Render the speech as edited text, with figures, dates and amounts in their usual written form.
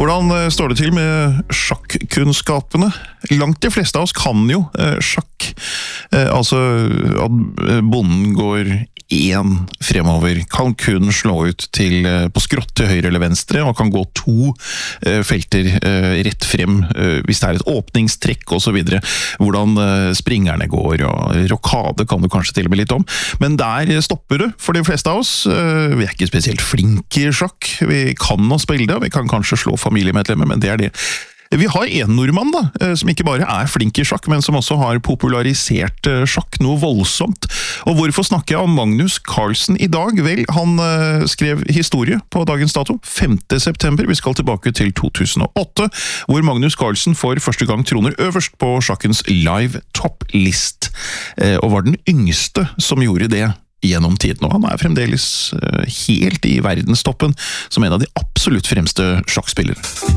Hvordan står det til med sjakkunnskapene? Langt de fleste av oss kan jo sjakk. Altså at bonden går én fremover, kan kun slå ut på skrått til høyre eller venstre, og kan gå 2 felter rett frem hvis det et åpningstrekk og så videre. Hvordan springerne går, og rokade kan du kanskje til og med litt om. Men der stopper det for de fleste av oss. Vi ikke spesielt flinke i sjakk. Vi kan å spille det, vi kan kanskje slå familiemedlemmer, men det det. Vi har en nordmann da, som ikke bare flink i sjakk, men som også har popularisert sjakk noe voldsomt. Og hvorfor snakker jeg om Magnus Carlsen i dag? Vel, han skrev historie på dagens dato, 5. september. Vi skal tilbake til 2008, hvor Magnus Carlsen for første gang troner øverst på sjakkens live top-list, og var den yngste som gjorde det gjennom tiden, og han fremdeles helt i verdenstoppen som en av de absolutt fremste sjakkspillere.